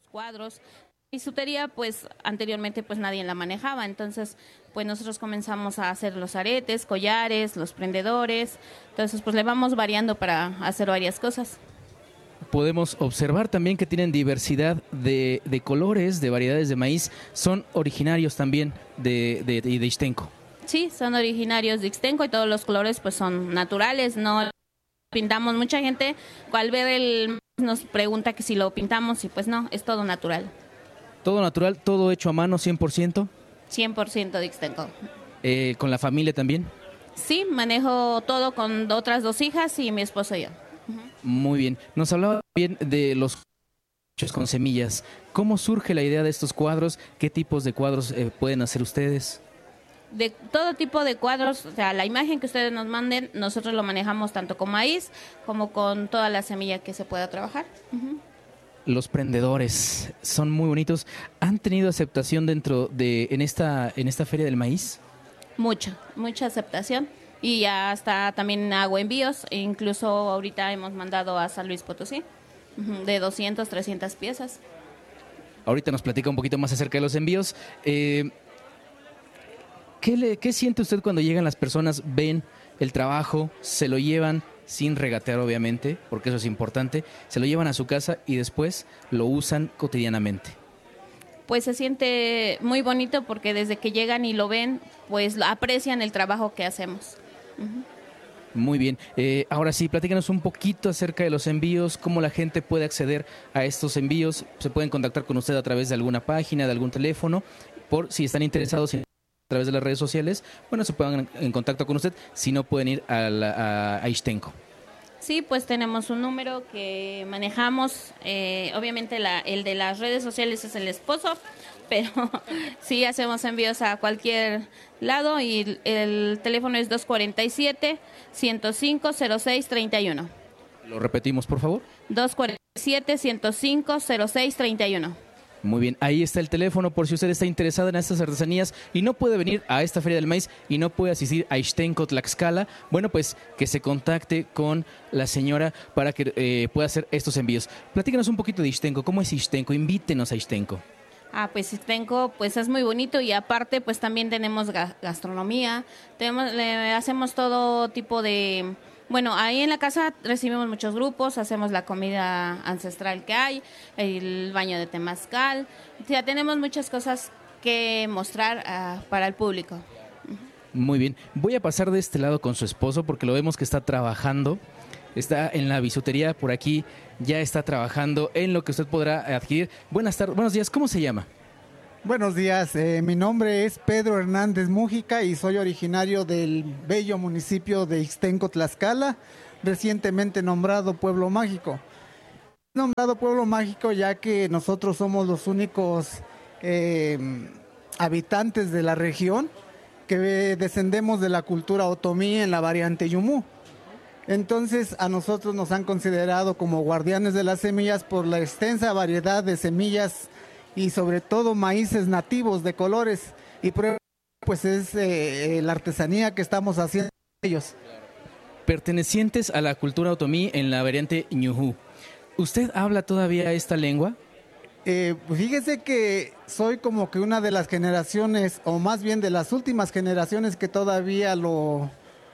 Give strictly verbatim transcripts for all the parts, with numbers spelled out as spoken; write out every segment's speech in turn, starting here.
cuadros. Bisutería, pues anteriormente pues nadie la manejaba, entonces pues nosotros comenzamos a hacer los aretes, collares, los prendedores, entonces pues le vamos variando para hacer varias cosas. Podemos observar también que tienen diversidad de, de colores, de variedades de maíz, son originarios también de, de, de, de Ixtenco. Sí, son originarios de Ixtenco y todos los colores pues son naturales, no pintamos. Mucha gente al ver el maíz nos pregunta que si lo pintamos y pues no, es todo natural. Todo natural, todo hecho a mano, cien por ciento. cien por ciento de Ixtenco. Eh, ¿Con la familia también? Sí, manejo todo con otras dos hijas y mi esposo y yo. Uh-huh. Muy bien. Nos hablaba bien de los hechos con semillas. ¿Cómo surge la idea de estos cuadros? ¿Qué tipos de cuadros eh, pueden hacer ustedes? De todo tipo de cuadros, o sea, la imagen que ustedes nos manden, nosotros lo manejamos tanto con maíz como con toda la semilla que se pueda trabajar. Uh-huh. Los prendedores son muy bonitos. ¿Han tenido aceptación dentro de en esta en esta feria del maíz? Mucha, mucha aceptación. Y ya hasta también hago envíos. E incluso ahorita hemos mandado a San Luis Potosí de doscientas, trescientas piezas. Ahorita nos platica un poquito más acerca de los envíos. Eh, ¿qué, le, ¿Qué siente usted cuando llegan las personas, ven el trabajo, se lo llevan sin regatear obviamente, porque eso es importante, se lo llevan a su casa y después lo usan cotidianamente? Pues se siente muy bonito porque desde que llegan y lo ven, pues aprecian el trabajo que hacemos. Uh-huh. Muy bien. Eh, ahora sí, platícanos un poquito acerca de los envíos, cómo la gente puede acceder a estos envíos. Se pueden contactar con usted a través de alguna página, de algún teléfono, por si están interesados en a través de las redes sociales, bueno, se pongan en contacto con usted, si no pueden ir a, la, a, a Ixtenco. Sí, pues tenemos un número que manejamos, eh, obviamente la, el de las redes sociales es el esposo, pero sí hacemos envíos a cualquier lado y el, el teléfono es dos cuatro siete, uno cero cinco, cero seis tres uno. ¿Lo repetimos, por favor? dos cuatro siete, uno cero cinco, cero seis tres uno. Muy bien, ahí está el teléfono por si usted está interesado en estas artesanías y no puede venir a esta Feria del Maíz y no puede asistir a Ixtenco, Tlaxcala. Bueno, pues que se contacte con la señora para que eh, pueda hacer estos envíos. Platícanos un poquito de Ixtenco. ¿Cómo es Ixtenco? Invítenos a Ixtenco. Ah, pues Ixtenco pues es muy bonito y aparte pues también tenemos ga- gastronomía, tenemos, le hacemos todo tipo de... Bueno, ahí en la casa recibimos muchos grupos, hacemos la comida ancestral que hay, el baño de temazcal, o sea, tenemos muchas cosas que mostrar uh, para el público. Muy bien, voy a pasar de este lado con su esposo porque lo vemos que está trabajando, está en la bisutería por aquí, ya está trabajando en lo que usted podrá adquirir. Buenas tardes, buenos días, ¿cómo se llama? Buenos días, eh, mi nombre es Pedro Hernández Mújica y soy originario del bello municipio de Ixtenco, Tlaxcala, recientemente nombrado Pueblo Mágico. Nombrado Pueblo Mágico ya que nosotros somos los únicos eh, habitantes de la región que descendemos de la cultura otomí en la variante Yumú. Entonces a nosotros nos han considerado como guardianes de las semillas por la extensa variedad de semillas y sobre todo maíces nativos de colores, y prueba pues es eh, la artesanía que estamos haciendo ellos. Pertenecientes a la cultura otomí en la variante Ñujú. ¿Usted habla todavía esta lengua? Eh, fíjese que soy como que una de las generaciones, o más bien de las últimas generaciones que todavía lo,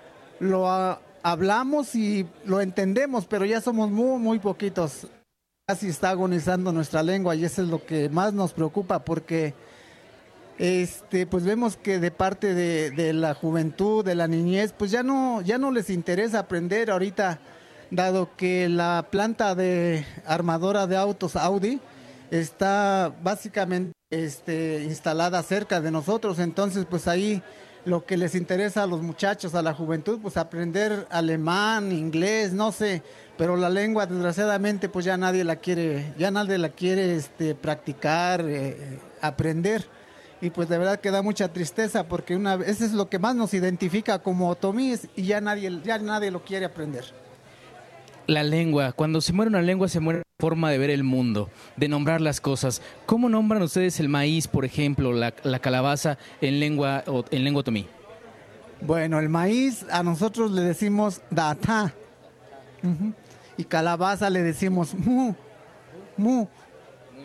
lo a, hablamos y lo entendemos, pero ya somos muy, muy poquitos. Casi está agonizando nuestra lengua y eso es lo que más nos preocupa porque este pues vemos que de parte de, de la juventud, de la niñez, pues ya no, ya no les interesa aprender ahorita, dado que la planta de armadora de autos Audi está básicamente este, instalada cerca de nosotros, entonces pues ahí lo que les interesa a los muchachos, a la juventud, pues aprender alemán, inglés, no sé, pero la lengua desgraciadamente pues ya nadie la quiere, ya nadie la quiere este, practicar, eh, aprender, y pues de verdad que da mucha tristeza porque una, eso es lo que más nos identifica como otomíes y ya nadie, ya nadie lo quiere aprender. La lengua, cuando se muere una lengua se muere la forma de ver el mundo, de nombrar las cosas. ¿Cómo nombran ustedes el maíz, por ejemplo, la, la calabaza en lengua, en lengua otomí? Bueno, el maíz a nosotros le decimos data, uh-huh. Y calabaza le decimos mu, mu. Muy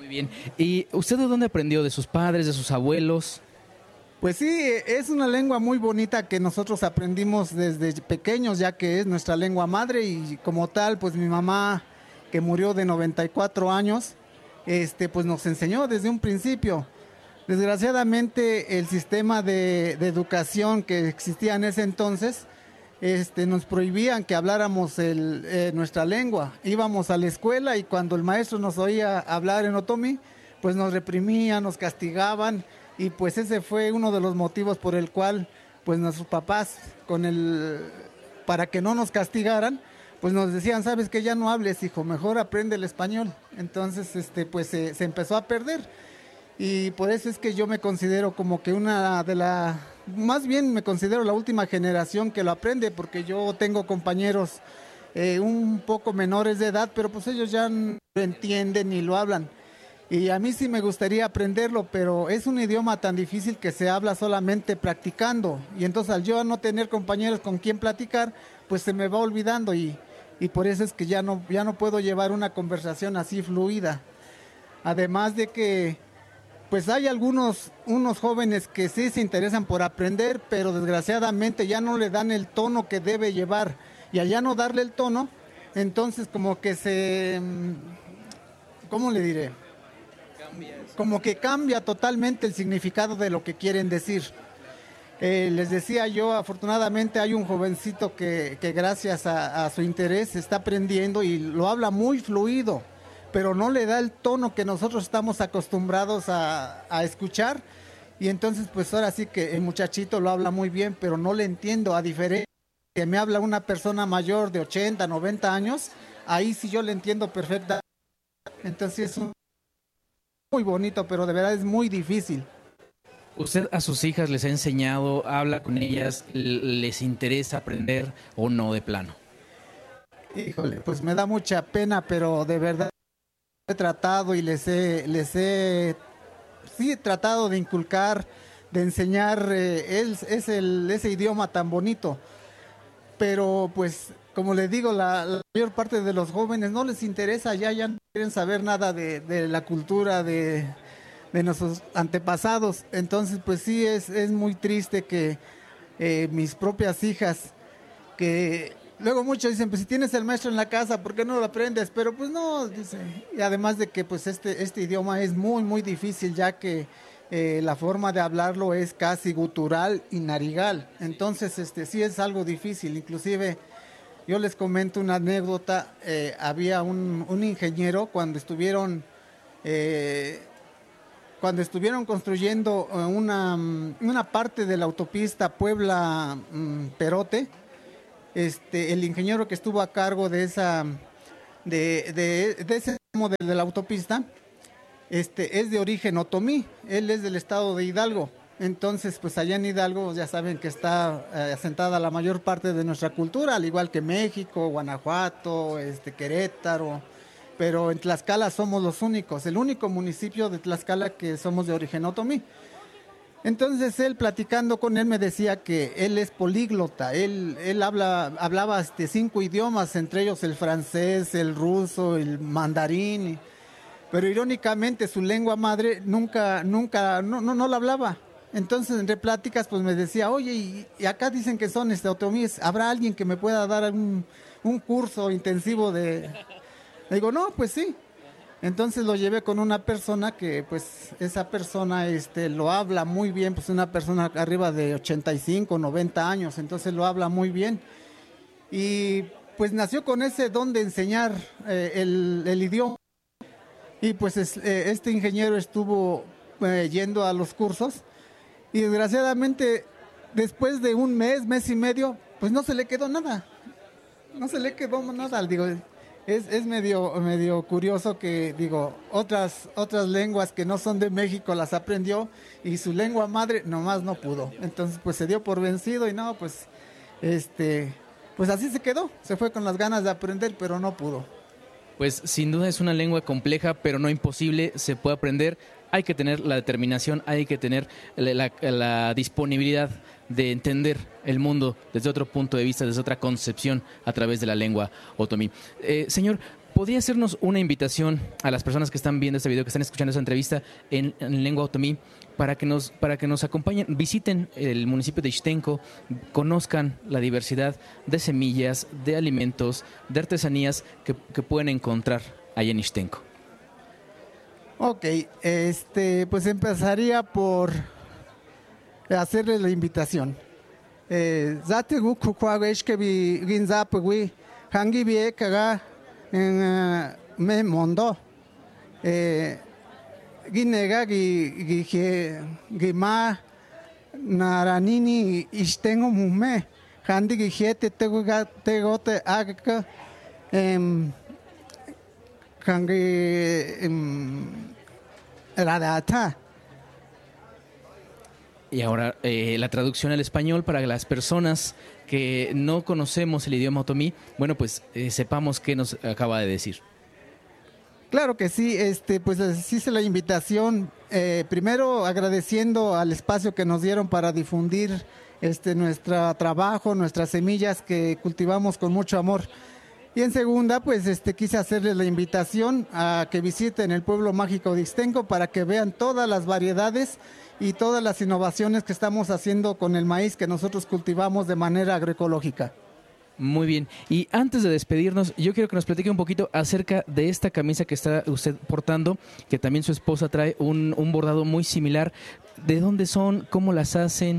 Muy bien. ¿Y usted de dónde aprendió? ¿De sus padres, de sus abuelos? Pues sí, es una lengua muy bonita que nosotros aprendimos desde pequeños, ya que es nuestra lengua madre, y como tal, pues mi mamá, que murió de noventa y cuatro años, este, pues nos enseñó desde un principio. Desgraciadamente, el sistema de, de educación que existía en ese entonces, este, nos prohibían que habláramos el, eh, nuestra lengua. Íbamos a la escuela y cuando el maestro nos oía hablar en otomí, pues nos reprimían, nos castigaban, y pues ese fue uno de los motivos por el cual pues nuestros papás, con el, para que no nos castigaran, pues nos decían, sabes que ya no hables, hijo, mejor aprende el español. Entonces este pues se, se empezó a perder, y por eso es que yo me considero como que una de la, más bien me considero la última generación que lo aprende, porque yo tengo compañeros eh, un poco menores de edad, pero pues ellos ya no lo entienden ni lo hablan. Y a mí sí me gustaría aprenderlo, pero es un idioma tan difícil que se habla solamente practicando. Y entonces al yo no tener compañeros con quien platicar, pues se me va olvidando, y, y por eso es que ya no, ya no puedo llevar una conversación así fluida. Además de que pues hay algunos unos jóvenes que sí se interesan por aprender, pero desgraciadamente ya no le dan el tono que debe llevar. Y al ya no darle el tono, entonces como que se... ¿Cómo le diré? Como que cambia totalmente el significado de lo que quieren decir. Eh, les decía yo, afortunadamente hay un jovencito que, que gracias a, a su interés está aprendiendo y lo habla muy fluido, pero no le da el tono que nosotros estamos acostumbrados a, a escuchar, y entonces pues ahora sí que el muchachito lo habla muy bien, pero no le entiendo, a diferencia que me habla una persona mayor de ochenta, noventa años, ahí sí yo le entiendo perfectamente. Entonces es un muy bonito, pero de verdad es muy difícil. ¿Usted a sus hijas les ha enseñado, habla con ellas, les interesa aprender o no de plano? Híjole, pues me da mucha pena, pero de verdad he tratado y les he, les he, sí he tratado de inculcar, de enseñar eh, es, es el, ese idioma tan bonito, pero pues como les digo, la, la mayor parte de los jóvenes no les interesa, ya, ya no quieren saber nada de, de la cultura de, de nuestros antepasados. Entonces pues sí es, es muy triste que eh, mis propias hijas, que luego muchos dicen, pues si tienes el maestro en la casa, ¿por qué no lo aprendes? Pero pues no, dicen. Y además de que pues este, este idioma es muy, muy difícil, ya que eh, la forma de hablarlo es casi gutural y narigal. Entonces este sí es algo difícil. Inclusive yo les comento una anécdota, eh, había un, un ingeniero cuando estuvieron, eh, cuando estuvieron construyendo una, una parte de la autopista Puebla-Perote, Este, el ingeniero que estuvo a cargo de esa de, de, de ese tramo de, de la autopista este, es de origen otomí, él es del estado de Hidalgo. Entonces pues allá en Hidalgo ya saben que está eh, asentada la mayor parte de nuestra cultura, al igual que México, Guanajuato, este, Querétaro, pero en Tlaxcala somos los únicos, el único municipio de Tlaxcala que somos de origen otomí. Entonces él, platicando con él, me decía que él es políglota, él, él habla, hablaba este, cinco idiomas, entre ellos el francés, el ruso, el mandarín, pero irónicamente su lengua madre nunca, nunca, no, no, no la hablaba. Entonces entre pláticas pues me decía, oye, y, y acá dicen que son este, otomíes, ¿habrá alguien que me pueda dar un, un curso intensivo de...? Le digo, no, pues sí. Entonces lo llevé con una persona que pues esa persona este lo habla muy bien, pues una persona arriba de ochenta y cinco, noventa años, entonces lo habla muy bien. Y pues nació con ese don de enseñar eh, el, el idioma. Y pues es, eh, este ingeniero estuvo eh, yendo a los cursos y desgraciadamente después de un mes, mes y medio, pues no se le quedó nada. No se le quedó nada, digo... Es, es medio, medio curioso que, digo, otras, otras lenguas que no son de México las aprendió y su lengua madre nomás no pudo. Entonces, pues se dio por vencido y no, pues, este, pues así se quedó. Se fue con las ganas de aprender, pero no pudo. Pues sin duda es una lengua compleja, pero no imposible, se puede aprender. Hay que tener la determinación, hay que tener la, la, la disponibilidad de entender el mundo desde otro punto de vista, desde otra concepción a través de la lengua otomí. Eh, señor, ¿podría hacernos una invitación a las personas que están viendo este video, que están escuchando esta entrevista en, en lengua otomí, para que nos para que nos acompañen, visiten el municipio de Ixtenco, conozcan la diversidad de semillas, de alimentos, de artesanías que, que pueden encontrar allá en Ixtenco? Ok, este, pues empezaría por hacerle la invitación. Zate gu kukwaga ishke bi ginzapa gui hangi bi kaga en me mondo ginega gi gi gi gi ma naranini ishtengo mume handi gi jete tego ga tego te aga em hangi em radata. Y ahora eh, la traducción al español para las personas que no conocemos el idioma otomí, bueno, pues eh, sepamos qué nos acaba de decir. Claro que sí, este, pues les hice la invitación, eh, primero agradeciendo al espacio que nos dieron para difundir este, nuestro trabajo, nuestras semillas que cultivamos con mucho amor. Y en segunda, pues este, quise hacerles la invitación a que visiten el pueblo mágico de Ixtenco para que vean todas las variedades y todas las innovaciones que estamos haciendo con el maíz que nosotros cultivamos de manera agroecológica. Muy bien. Y antes de despedirnos, yo quiero que nos platique un poquito acerca de esta camisa que está usted portando, que también su esposa trae un, un bordado muy similar. ¿De dónde son? ¿Cómo las hacen?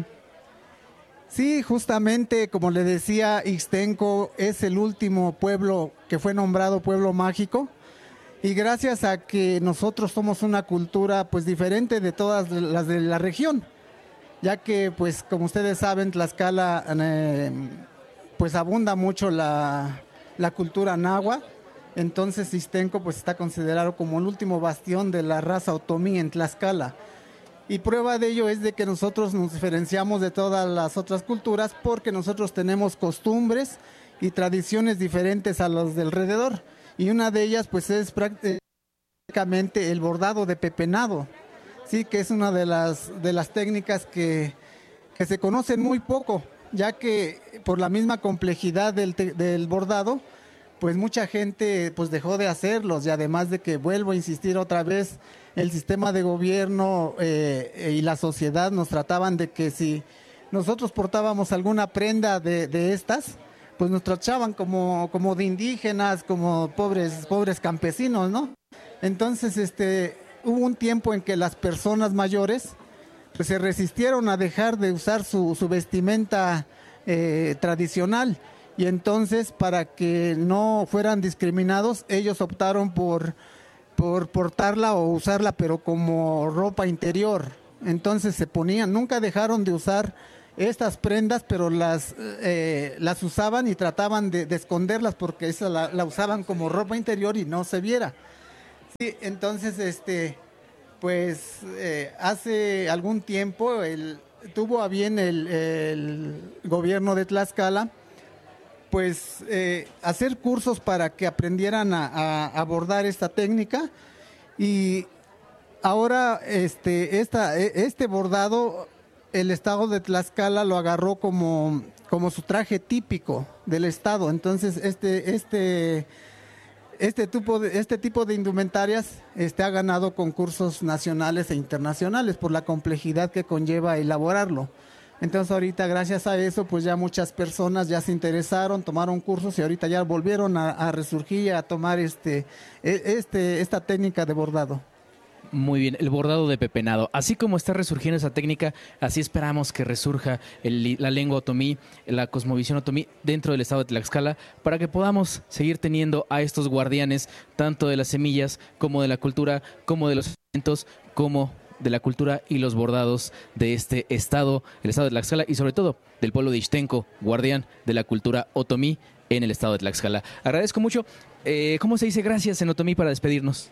Sí, justamente, como le decía, Ixtenco es el último pueblo que fue nombrado pueblo mágico. Y gracias a que nosotros somos una cultura pues diferente de todas las de la región, ya que pues como ustedes saben, Tlaxcala eh, pues abunda mucho la, la cultura náhuatl. Entonces Ixtenco pues está considerado como el último bastión de la raza otomí en Tlaxcala. Y prueba de ello es de que nosotros nos diferenciamos de todas las otras culturas porque nosotros tenemos costumbres y tradiciones diferentes a los del alrededor. Y una de ellas pues es prácticamente el bordado de pepenado, sí, que es una de las de las técnicas que, que se conocen muy poco, ya que por la misma complejidad del, del bordado, pues mucha gente pues dejó de hacerlos, y además de que, vuelvo a insistir otra vez, el sistema de gobierno eh, y la sociedad nos trataban de que si nosotros portábamos alguna prenda de, de estas, pues nos trataban como, como de indígenas, como pobres, pobres campesinos, ¿no? Entonces, este, hubo un tiempo en que las personas mayores pues se resistieron a dejar de usar su, su vestimenta eh, tradicional, y entonces, para que no fueran discriminados, ellos optaron por, por portarla o usarla, pero como ropa interior. Entonces se ponían, nunca dejaron de usar estas prendas, pero las, eh, las usaban y trataban de, de esconderlas porque esa la, la usaban como ropa interior y no se viera. Sí, entonces, este, pues eh, hace algún tiempo el, tuvo a bien el, el gobierno de Tlaxcala pues eh, hacer cursos para que aprendieran a, a abordar esta técnica, y ahora este, esta, este bordado el estado de Tlaxcala lo agarró como, como su traje típico del estado. Entonces este, este, este, tipo, de, este tipo de indumentarias este, ha ganado concursos nacionales e internacionales por la complejidad que conlleva elaborarlo. Entonces ahorita, gracias a eso, pues ya muchas personas ya se interesaron, tomaron cursos y ahorita ya volvieron a, a resurgir y a tomar este, este, esta técnica de bordado. Muy bien, el bordado de pepenado. Así como está resurgiendo esa técnica, así esperamos que resurja el, la lengua otomí, la cosmovisión otomí dentro del estado de Tlaxcala, para que podamos seguir teniendo a estos guardianes, tanto de las semillas, como de la cultura, como de los alimentos, como de la cultura y los bordados de este estado, el estado de Tlaxcala, y sobre todo del pueblo de Ixtenco, guardián de la cultura otomí en el estado de Tlaxcala. Agradezco mucho. Eh, ¿Cómo se dice gracias en otomí para despedirnos?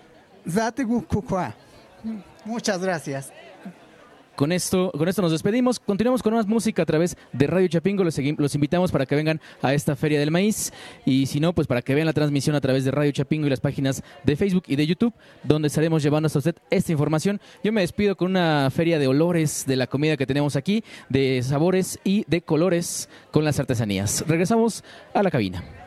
Muchas gracias. Con esto, con esto nos despedimos. Continuamos con más música a través de Radio Chapingo. Los, los invitamos para que vengan a esta Feria del Maíz. Y si no, pues para que vean la transmisión a través de Radio Chapingo y las páginas de Facebook y de YouTube, donde estaremos llevando hasta usted esta información. Yo me despido con una feria de olores de la comida que tenemos aquí, de sabores y de colores con las artesanías. Regresamos a la cabina.